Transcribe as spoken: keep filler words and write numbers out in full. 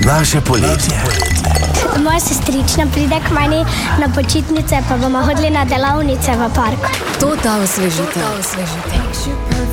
Naše poletje. Moja sestrična pride k meni na počitnice, pa bomo hodili na delavnice v park. To ta osvežitev.